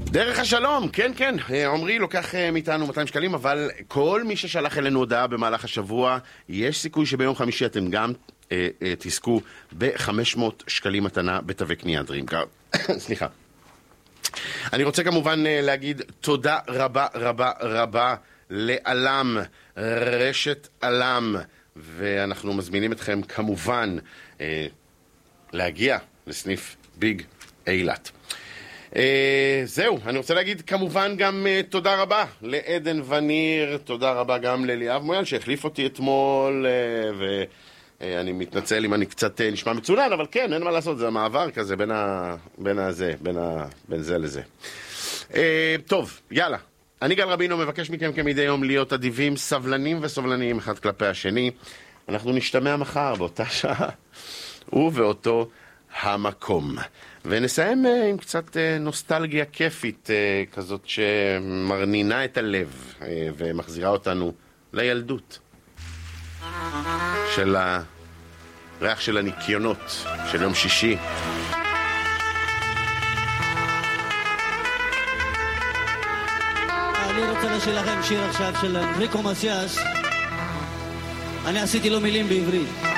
דרך השלום, כן, כן, עומרי לוקח מאיתנו 200 שקלים, אבל כל מי ששלח אלינו הודעה במהלך השבוע, יש סיכוי שביום חמישי אתם גם תזכו ב-500 שקלים מתנה בתווי קנייה דרימקארד. סליחה. אני רוצה כמובן להגיד תודה רבה רבה רבה לאלם, רשת אלם, ואנחנו מזמינים אתכם כמובן להגיע לסניף ביג אילת. זהו, אני רוצה להגיד כמובן גם תודה רבה לעדן וניר, תודה רבה גם לליאב מויאל שהחליף אותי אתמול, ואני מתנצל אם אני קצת נשמע מצונן, אבל כן, אין מה לעשות, זה המעבר כזה בין זה לזה. טוב, יאללה. אני גל רבינו מבקש מכם כמדי יום להיות אדיבים, סבלנים וסובלניים אחד כלפי השני. אנחנו נשתמע מחר באותה שעה ובאותו המקום. ונסיים עם קצת נוסטלגיה כיפית כזאת שמרנינה את הלב ומחזירה אותנו לילדות של הריח של הניקיונות של יום שישי. אני רוצה לשיר לכם שיר עכשיו של אנריקו מסיאס. אני עשיתי לו מילים בעברית.